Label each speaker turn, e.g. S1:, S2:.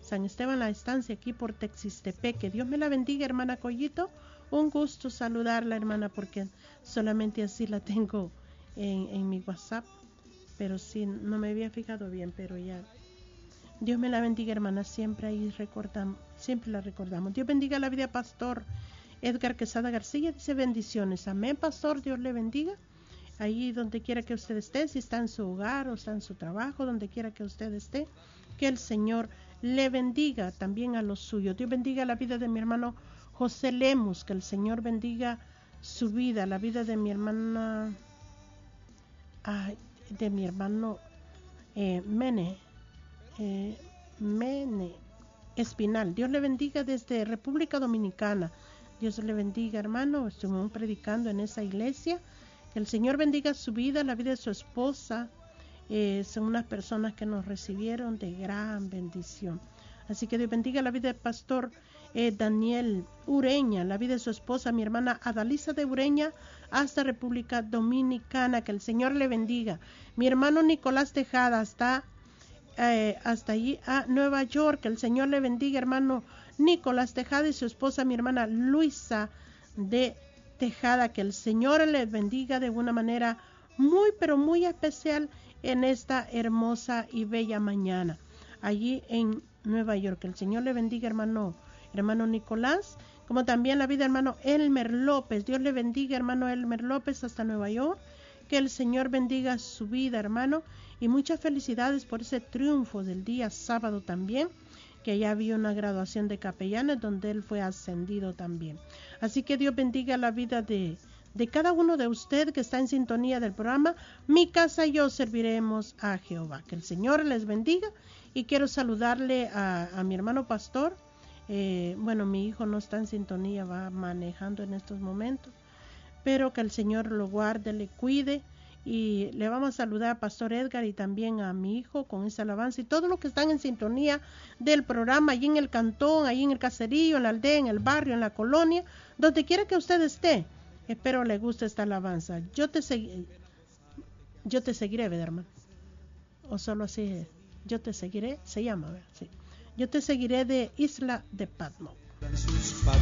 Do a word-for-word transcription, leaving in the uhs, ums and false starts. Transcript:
S1: San Esteban La Estancia, aquí por Texistepec. Que Dios me la bendiga, hermana Collito. Un gusto saludarla, hermana, porque solamente así la tengo en, en mi WhatsApp. Pero sí, no me había fijado bien, pero ya. Dios me la bendiga, hermana. Siempre ahí recordamos, siempre la recordamos. Dios bendiga la vida, pastor Edgar Quesada García. Dice bendiciones. Amén, pastor. Dios le bendiga. Ahí donde quiera que usted esté, si está en su hogar o está en su trabajo, donde quiera que usted esté, que el Señor le bendiga también a los suyos. Dios bendiga la vida de mi hermano José Lemus, que el Señor bendiga su vida, la vida de mi hermana, ay, de mi hermano eh, Mene, eh, Mene Espinal. Dios le bendiga desde República Dominicana. Dios le bendiga, hermano. Estuvimos predicando en esa iglesia. Que el Señor bendiga su vida, la vida de su esposa. Eh, son unas personas que nos recibieron de gran bendición. Así que Dios bendiga la vida del pastor eh, Daniel Ureña, la vida de su esposa, mi hermana Adalisa de Ureña, hasta República Dominicana. Que el Señor le bendiga. Mi hermano Nicolás Tejada hasta, eh, hasta allí a Nueva York. Que el Señor le bendiga, hermano Nicolás Tejada, y su esposa, mi hermana Luisa de Tejada. Que el Señor les bendiga de una manera muy pero muy especial en esta hermosa y bella mañana allí en Nueva York. Que el Señor le bendiga, hermano hermano Nicolás, como también la vida hermano Elmer López. Dios le bendiga, hermano Elmer López, hasta Nueva York. Que el Señor bendiga su vida, hermano, y muchas felicidades por ese triunfo del día sábado también, que ya había una graduación de capellanes donde él fue ascendido también. Así que Dios bendiga la vida de, de cada uno de ustedes que está en sintonía del programa Mi Casa y Yo Serviremos a Jehová. Que el Señor les bendiga, y quiero saludarle a, a mi hermano pastor. Eh, bueno, mi hijo no está en sintonía, va manejando en estos momentos, pero que el Señor lo guarde, le cuide. Y le vamos a saludar a Pastor Edgar y también a mi hijo con esa alabanza, y todos los que están en sintonía del programa allí en el cantón, allí en el caserío, en la aldea, en el barrio, en la colonia, donde quiera que usted esté. Espero le guste esta alabanza. Yo te seguiré, yo te seguiré, ¿verdad, hermano? O solo así es. Yo te seguiré, se llama, ¿verdad? Sí. Yo te seguiré, de Isla de Patmos.